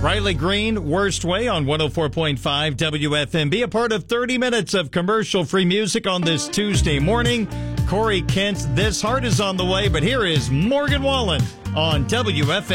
Riley Green, Worst Way on 104.5 WFMB, a part of 30 minutes of commercial-free music on this Tuesday morning. Corey Kent's This Heart is on the way, but here is Morgan Wallen on WFMB.